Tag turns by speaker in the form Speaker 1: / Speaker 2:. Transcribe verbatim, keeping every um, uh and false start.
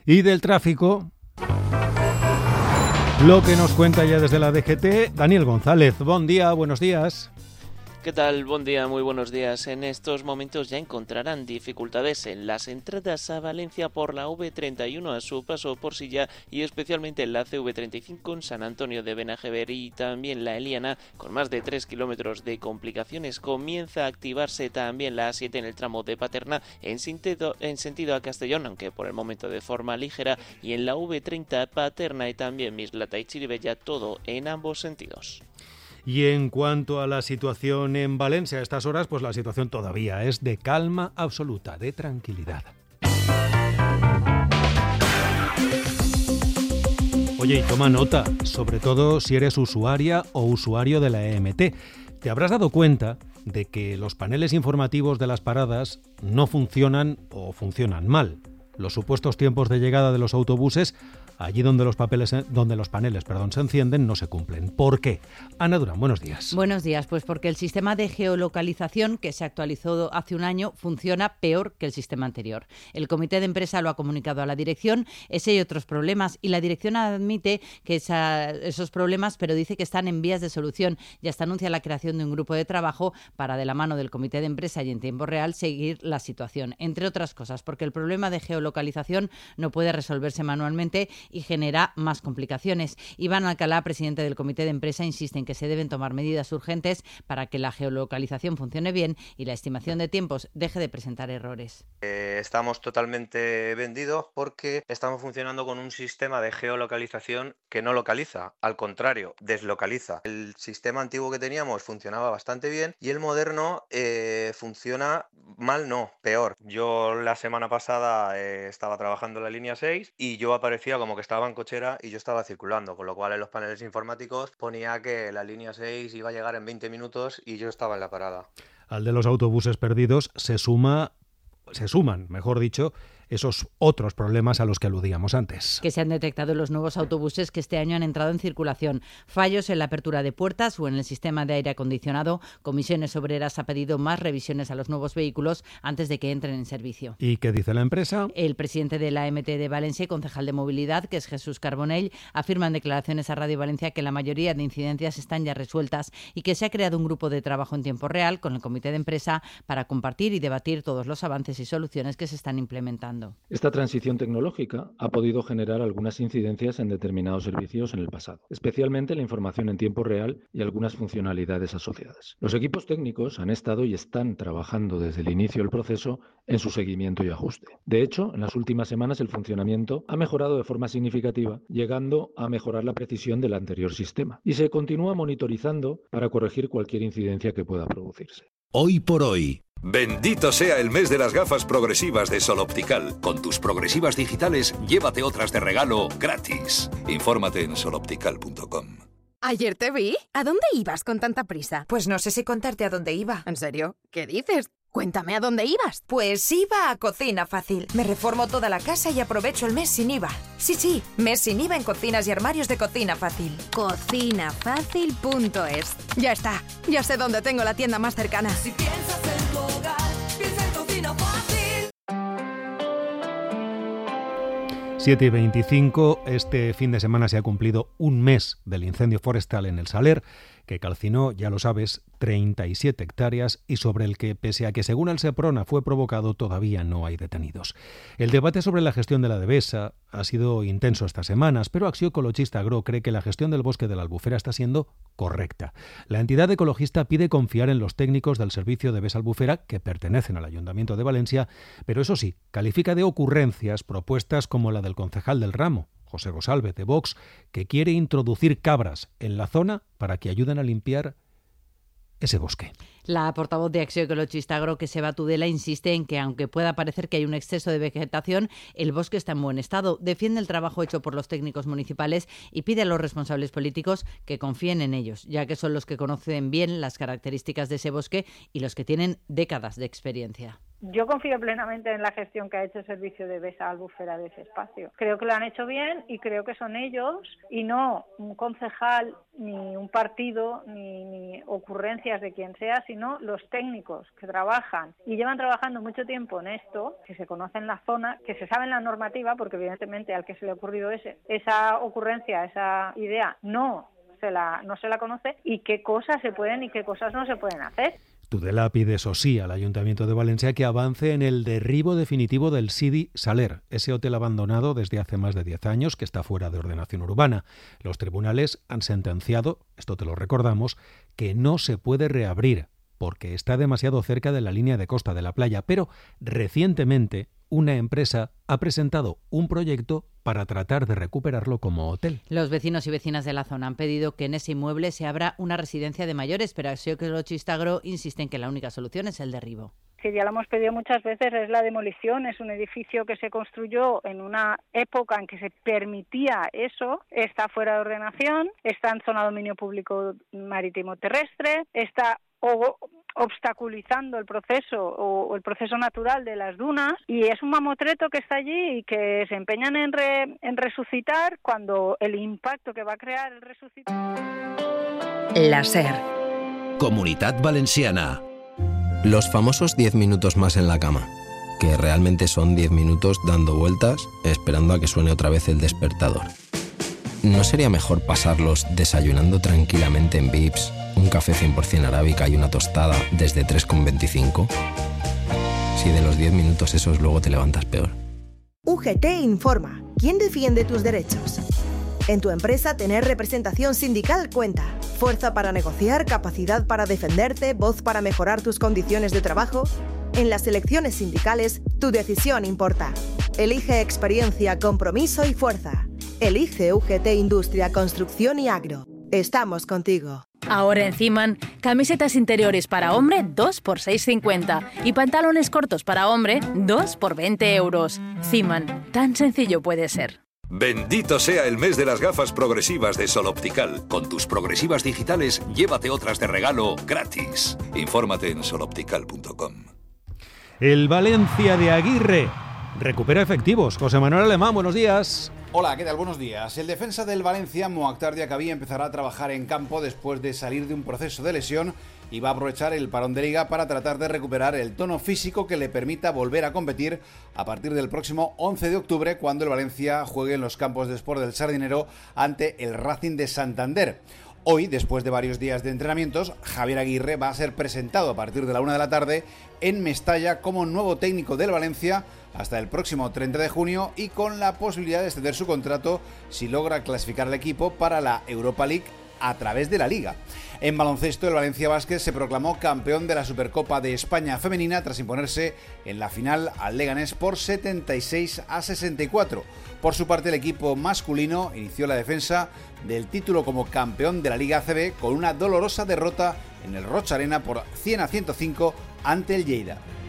Speaker 1: Y del tráfico, lo que nos cuenta ya desde la D G T, Daniel González. Buen día, buenos días.
Speaker 2: ¿Qué tal? Buen día, muy buenos días. En estos momentos ya encontrarán dificultades en las entradas a Valencia por la V treinta y uno a su paso por Silla y especialmente en la C V treinta y cinco en San Antonio de Benajever y también la Eliana con más de tres kilómetros de complicaciones. Comienza a activarse también la A siete en el tramo de Paterna en sentido, en sentido a Castellón, aunque por el momento de forma ligera, y en la V treinta Paterna y también Mislata y Chirivella, todo en ambos sentidos.
Speaker 1: Y en cuanto a la situación en Valencia a estas horas, pues la situación todavía es de calma absoluta, de tranquilidad. Oye, y toma nota, sobre todo si eres usuaria o usuario de la E M T. Te habrás dado cuenta de que los paneles informativos de las paradas no funcionan o funcionan mal. Los supuestos tiempos de llegada de los autobuses, allí donde los papeles, donde los paneles, perdón, se encienden, no se cumplen. ¿Por qué? Ana Durán, buenos días.
Speaker 3: Buenos días, pues porque el sistema de geolocalización que se actualizó hace un año funciona peor que el sistema anterior. El comité de empresa lo ha comunicado a la dirección, ese y otros problemas, y la dirección admite que esa, esos problemas, pero dice que están en vías de solución y hasta anuncia la creación de un grupo de trabajo para, de la mano del comité de empresa y en tiempo real, seguir la situación. Entre otras cosas, porque el problema de geolocalización no puede resolverse manualmente y genera más complicaciones. Iván Alcalá, presidente del comité de empresa, insiste en que se deben tomar medidas urgentes para que la geolocalización funcione bien y la estimación de tiempos deje de presentar errores.
Speaker 4: Eh, estamos totalmente vendidos porque estamos funcionando con un sistema de geolocalización que no localiza, al contrario, deslocaliza. El sistema antiguo que teníamos funcionaba bastante bien y el moderno eh, funciona mal, no, peor. Yo la semana pasada eh, estaba trabajando en la línea seis y yo aparecía como que estaba en cochera y yo estaba circulando, con lo cual en los paneles informáticos ponía que la línea seis iba a llegar en veinte minutos y yo estaba en la parada.
Speaker 1: Al de los autobuses perdidos se suma, se suman, mejor dicho, esos otros problemas a los que aludíamos antes.
Speaker 3: Que se han detectado en los nuevos autobuses que este año han entrado en circulación. Fallos en la apertura de puertas o en el sistema de aire acondicionado. Comisiones Obreras ha pedido más revisiones a los nuevos vehículos antes de que entren en servicio.
Speaker 1: ¿Y qué dice la empresa?
Speaker 3: El presidente de la E M T de Valencia y concejal de movilidad, que es Jesús Carbonell, afirma en declaraciones a Radio Valencia que la mayoría de incidencias están ya resueltas y que se ha creado un grupo de trabajo en tiempo real con el comité de empresa para compartir y debatir todos los avances y soluciones que se están implementando.
Speaker 5: Esta transición tecnológica ha podido generar algunas incidencias en determinados servicios en el pasado, especialmente la información en tiempo real y algunas funcionalidades asociadas. Los equipos técnicos han estado y están trabajando desde el inicio del proceso en su seguimiento y ajuste. De hecho, en las últimas semanas el funcionamiento ha mejorado de forma significativa, llegando a mejorar la precisión del anterior sistema, y se continúa monitorizando para corregir cualquier incidencia que pueda producirse.
Speaker 6: Hoy por hoy. Bendito sea el mes de las gafas progresivas de Sol Optical. Con tus progresivas digitales, llévate otras de regalo gratis. Infórmate en sol optical punto com.
Speaker 7: Ayer te vi. ¿A dónde ibas con tanta prisa?
Speaker 8: Pues no sé si contarte a dónde iba.
Speaker 7: ¿En serio? ¿Qué dices? Cuéntame a dónde ibas.
Speaker 8: Pues iba a Cocina Fácil. Me reformo toda la casa y aprovecho el mes sin I V A. Sí, sí, mes sin I V A en cocinas y armarios de Cocina Fácil.
Speaker 7: Cocina Fácil punto es. Ya está. Ya sé dónde tengo la tienda más cercana.
Speaker 9: Si piensas en tu hogar, piensa en Cocina Fácil.
Speaker 1: siete y veinticinco, este fin de semana se ha cumplido un mes del incendio forestal en el Saler, que calcinó, ya lo sabes, treinta y siete hectáreas y sobre el que, pese a que según el Seprona fue provocado, todavía no hay detenidos. El debate sobre la gestión de la Devesa ha sido intenso estas semanas, pero Acció Ecologista Agro cree que la gestión del bosque de la Albufera está siendo correcta. La entidad ecologista pide confiar en los técnicos del servicio Devesa Albufera, que pertenecen al Ayuntamiento de Valencia, pero eso sí, califica de ocurrencias propuestas como la del concejal del ramo, José Gosalvez, de Vox, que quiere introducir cabras en la zona para que ayuden a limpiar ese bosque.
Speaker 3: La portavoz de Acció Ecologista Agro, que Seba Tudela, insiste en que, aunque pueda parecer que hay un exceso de vegetación, el bosque está en buen estado. Defiende el trabajo hecho por los técnicos municipales y pide a los responsables políticos que confíen en ellos, ya que son los que conocen bien las características de ese bosque y los que tienen décadas de experiencia.
Speaker 10: Yo confío plenamente en la gestión que ha hecho el servicio de Besa Albufera de ese espacio. Creo que lo han hecho bien y creo que son ellos y no un concejal, ni un partido, ni, ni ocurrencias de quien sea, sino los técnicos que trabajan y llevan trabajando mucho tiempo en esto, que se conocen la zona, que se saben la normativa, porque evidentemente al que se le ha ocurrido ese, esa ocurrencia, esa idea, no se la, no se la conoce, y qué cosas se pueden y qué cosas no se pueden hacer.
Speaker 1: Tudela pide, eso sí, al Ayuntamiento de Valencia que avance en el derribo definitivo del Sidi Saler, ese hotel abandonado desde hace más de diez años que está fuera de ordenación urbana. Los tribunales han sentenciado, esto te lo recordamos, que no se puede reabrir porque está demasiado cerca de la línea de costa de la playa, pero recientemente una empresa ha presentado un proyecto para tratar de recuperarlo como hotel.
Speaker 3: Los vecinos y vecinas de la zona han pedido que en ese inmueble se abra una residencia de mayores, pero Acció que lo Chistagro insiste en que la única solución es el derribo.
Speaker 10: Que ya lo hemos pedido muchas veces, es la demolición. Es un edificio que se construyó en una época en que se permitía eso, está fuera de ordenación, está en zona de dominio público marítimo terrestre, está o obstaculizando el proceso o el proceso natural de las dunas, y es un mamotreto que está allí y que se empeñan en, re, en resucitar cuando el impacto que va a crear el resucitar.
Speaker 11: La SER.
Speaker 12: Comunitat Valenciana. Los famosos diez minutos más en la cama, que realmente son diez minutos dando vueltas esperando a que suene otra vez el despertador. ¿No sería mejor pasarlos desayunando tranquilamente en Vips, un café cien por ciento arábica y una tostada desde tres con veinticinco? Si de los diez minutos esos luego te levantas peor.
Speaker 13: U G T informa. ¿Quién defiende tus derechos? En tu empresa tener representación sindical cuenta. Fuerza para negociar, capacidad para defenderte, voz para mejorar tus condiciones de trabajo. En las elecciones sindicales, tu decisión importa. Elige experiencia, compromiso y fuerza. Elige U G T Industria, Construcción y Agro. Estamos contigo.
Speaker 11: Ahora en Ciman, camisetas interiores para hombre dos por seis cincuenta y pantalones cortos para hombre dos por veinte euros. Ciman, tan sencillo puede ser.
Speaker 6: Bendito sea el mes de las gafas progresivas de Sol Optical. Con tus progresivas digitales, llévate otras de regalo gratis. Infórmate en sol optical punto com.
Speaker 1: El Valencia de Aguirre recupera efectivos. José Manuel Alemán, buenos días.
Speaker 14: Hola, ¿qué tal? Buenos días. El defensa del Valencia, Moactar Diacabí, empezará a trabajar en campo después de salir de un proceso de lesión y va a aprovechar el parón de liga para tratar de recuperar el tono físico que le permita volver a competir a partir del próximo once de octubre, cuando el Valencia juegue en los campos de Sport del Sardinero ante el Racing de Santander. Hoy, después de varios días de entrenamientos, Javier Aguirre va a ser presentado a partir de la una de la tarde en Mestalla como nuevo técnico del Valencia hasta el próximo treinta de junio y con la posibilidad de extender su contrato si logra clasificar al equipo para la Europa League a través de la Liga. En baloncesto, el Valencia Basket se proclamó campeón de la Supercopa de España femenina tras imponerse en la final al Leganés por setenta y seis a sesenta y cuatro. Por su parte, el equipo masculino inició la defensa del título como campeón de la Liga A C B con una dolorosa derrota en el Rocha Arena por cien a ciento cinco ante el Lleida.